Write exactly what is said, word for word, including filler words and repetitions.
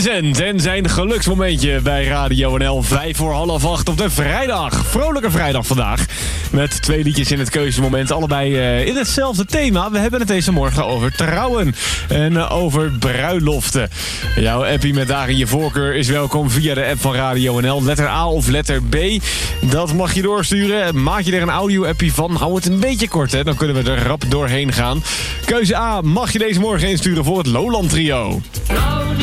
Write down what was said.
Vincent en zijn geluksmomentje bij Radio N L. Vijf voor half acht op de vrijdag. Vrolijke vrijdag vandaag. Met twee liedjes in het keuzemoment. Allebei uh, in hetzelfde thema. We hebben het deze morgen over trouwen. En uh, over bruiloften. Jouw appie met daarin je voorkeur is welkom via de app van Radio N L. Letter A of letter B. Dat mag je doorsturen. Maak je er een audio-appie van. Hou het een beetje kort, hè. Dan kunnen we er rap doorheen gaan. Keuze A mag je deze morgen insturen voor het Lowland Trio.